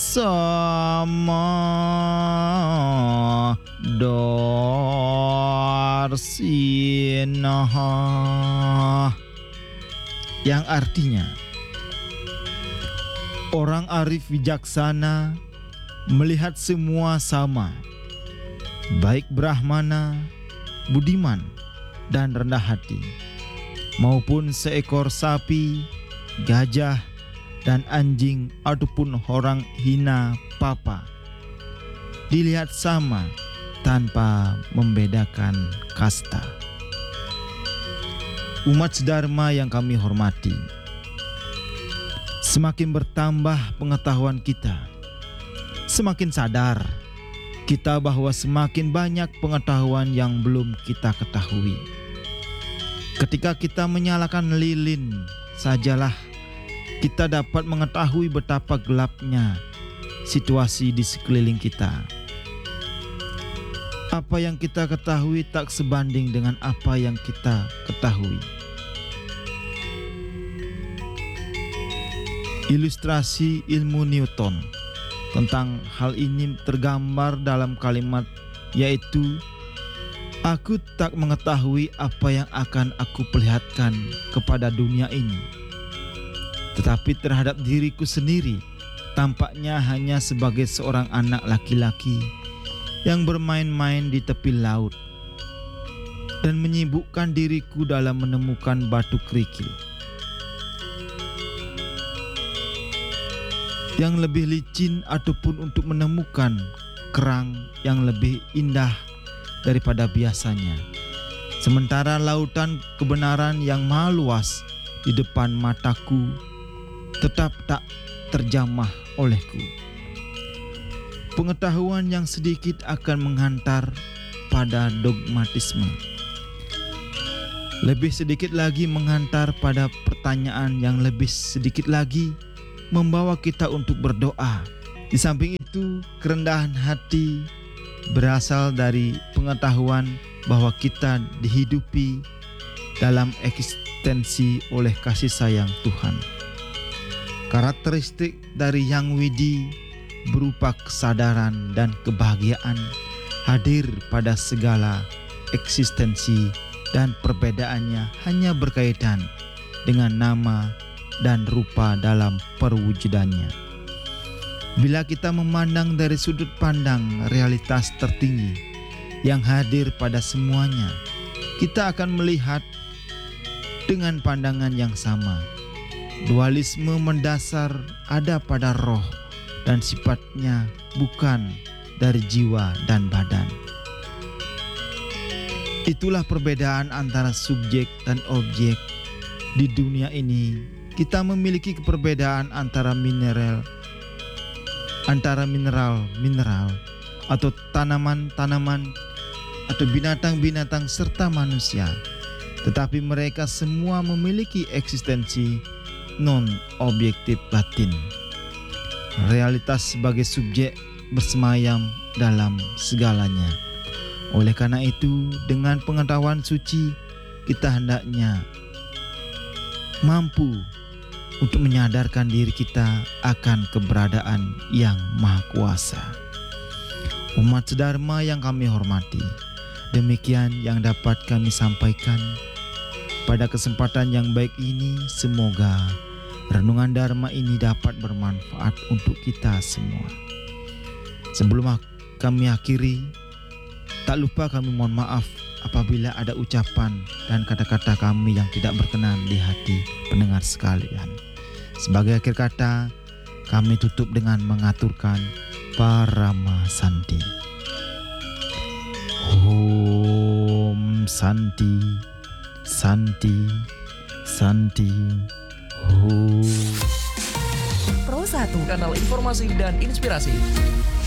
sama Darsinaha, yang artinya orang arif bijaksana melihat semua sama, baik brahmana, budiman, dan rendah hati, maupun seekor sapi, gajah, dan anjing ataupun orang hina papa, dilihat sama tanpa membedakan kasta. Umat sedharma yang kami hormati, semakin bertambah pengetahuan kita, semakin sadar kita bahwa semakin banyak pengetahuan yang belum kita ketahui. Ketika kita menyalakan lilin sajalah kita dapat mengetahui betapa gelapnya situasi di sekeliling kita. Apa yang kita ketahui tak sebanding dengan apa yang kita ketahui. Ilustrasi ilmu Newton tentang hal ini tergambar dalam kalimat, yaitu aku tak mengetahui apa yang akan aku perlihatkan kepada dunia ini, tetapi terhadap diriku sendiri tampaknya hanya sebagai seorang anak laki-laki yang bermain-main di tepi laut dan menyibukkan diriku dalam menemukan batu kerikil. Yang lebih licin ataupun untuk menemukan kerang yang lebih indah daripada biasanya. Sementara lautan kebenaran yang maha luas di depan mataku tetap tak terjamah olehku. Pengetahuan yang sedikit akan menghantar pada dogmatisme. Lebih sedikit lagi menghantar pada pertanyaan yang lebih sedikit lagi membawa kita untuk berdoa. Di samping itu, kerendahan hati berasal dari pengetahuan bahwa kita dihidupi dalam eksistensi oleh kasih sayang Tuhan. Karakteristik dari Yang Widi berupa kesadaran dan kebahagiaan hadir pada segala eksistensi, dan perbedaannya hanya berkaitan dengan nama dan rupa dalam perwujudannya. Bila kita memandang dari sudut pandang realitas tertinggi yang hadir pada semuanya, kita akan melihat dengan pandangan yang sama. Dualisme mendasar ada pada roh dan sifatnya bukan dari jiwa dan badan. Itulah perbedaan antara subjek dan objek. Di dunia ini kita memiliki perbedaan antara mineral atau tanaman-tanaman atau binatang-binatang serta manusia. Tetapi mereka semua memiliki eksistensi non-objektif batin. Realitas sebagai subjek bersemayam dalam segalanya. Oleh karena itu, dengan pengetahuan suci, kita hendaknya mampu untuk menyadarkan diri kita akan keberadaan yang maha kuasa. Umat sedharma yang kami hormati, demikian yang dapat kami sampaikan pada kesempatan yang baik ini. Semoga renungan Dharma ini dapat bermanfaat untuk kita semua. Sebelum kami akhiri, tak lupa kami mohon maaf apabila ada ucapan dan kata-kata kami yang tidak berkenan di hati pendengar sekalian. Sebagai akhir kata, kami tutup dengan mengaturkan Parama Santi. Om Santi, Santi, Santi, Om. Pro 1, kanal informasi dan inspirasi.